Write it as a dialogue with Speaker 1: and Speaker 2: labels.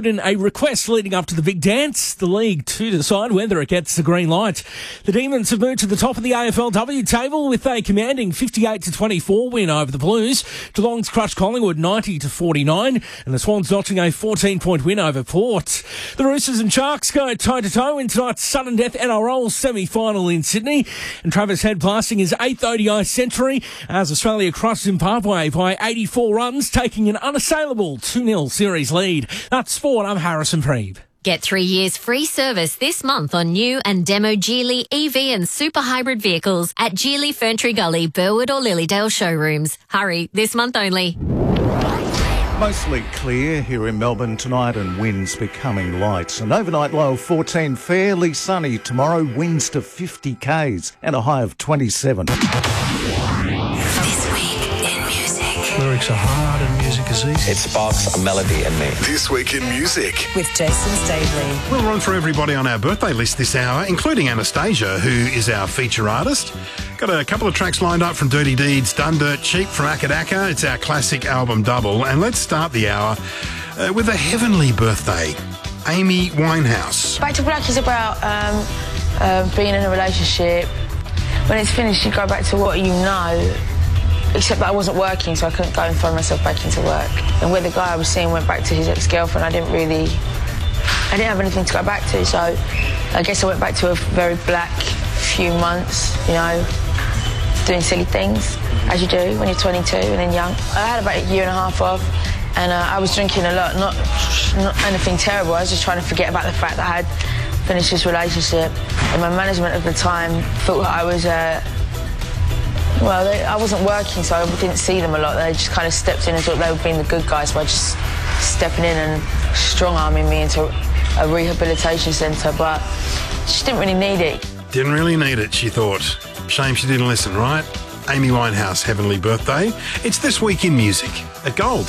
Speaker 1: put in a request leading up to the big dance, the league, to decide whether it gets the green light. The Demons have moved to the top of the AFLW table with a commanding 58-24 win over the Blues. Geelong's crushed Collingwood 90-49, and the Swans notching a 14-point win over Port. The Roosters and Sharks go toe-to-toe in tonight's sudden death NRL semi-final in Sydney, and Travis Head blasting his 8th ODI century as Australia crushed Zimbabwe by 84 runs, taking an unassailable 2-0 series lead. That's sport. I'm Harrison Preeb.
Speaker 2: Get 3 years free service this month on new and demo Geely EV and super hybrid vehicles at Geely Ferntree Gully, Burwood or Lilydale showrooms. Hurry, this month only.
Speaker 3: Mostly clear here in Melbourne tonight and winds becoming light. An overnight low of 14, fairly sunny tomorrow, winds to 50 k's and a high of 27.
Speaker 2: This week in music.
Speaker 4: Lyrics are hard and music is easy.
Speaker 5: It sparks a melody in me.
Speaker 6: This week in music.
Speaker 7: With Jason Stavely.
Speaker 8: We'll run for everybody on our birthday list this hour, including Anastasia, who is our feature artist. Got a couple of tracks lined up from Dirty Deeds, Done Dirt Cheap from Akadaka. It's our classic album double. And let's start the hour with a heavenly birthday. Amy Winehouse.
Speaker 9: Back to Black is about being in a relationship. When it's finished, you go back to what you know, except that I wasn't working, so I couldn't go and throw myself back into work. And where the guy I was seeing went back to his ex-girlfriend, I didn't have anything to go back to, so I guess I went back to a very black few months, you know, doing silly things, as you do when you're 22 and then young. I had about a year and a half off, and I was drinking a lot, not anything terrible. I was just trying to forget about the fact that I had finished this relationship. And my management at the time thought that I was, I wasn't working, so I didn't see them a lot. They just kind of stepped in and thought they were being the good guys by just stepping in and strong-arming me into a rehabilitation centre, but she didn't really need it.
Speaker 8: Didn't really need it, she thought. Shame she didn't listen, right? Amy Winehouse, heavenly birthday. It's This Week in Music at Gold.